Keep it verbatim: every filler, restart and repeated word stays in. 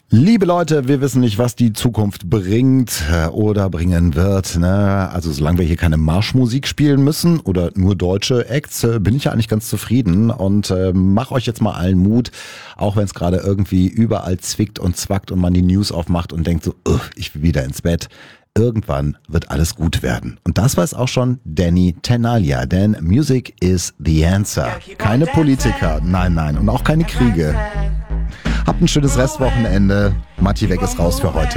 Liebe Leute, wir wissen nicht, was die Zukunft bringt oder bringen wird. Ne? Also solange wir hier keine Marschmusik spielen müssen oder nur deutsche Acts, bin ich ja eigentlich ganz zufrieden und äh, mach euch jetzt mal allen Mut, auch wenn es gerade irgendwie überall zwickt und zwackt und man die News aufmacht und denkt so, ich will wieder ins Bett. Irgendwann wird alles gut werden. Und das weiß auch schon Danny Tenaglia, denn Music is the answer. Keine Politiker, nein, nein, und auch keine Kriege. Habt ein schönes Restwochenende. Matti Weg ist raus für heute.